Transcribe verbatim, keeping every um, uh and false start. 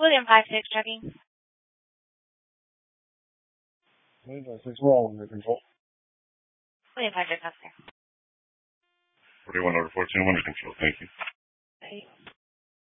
William five six checking. William five six, we're all under control. William five six, that's there. forty-one over fourteen, I'm under control, thank you. Bye.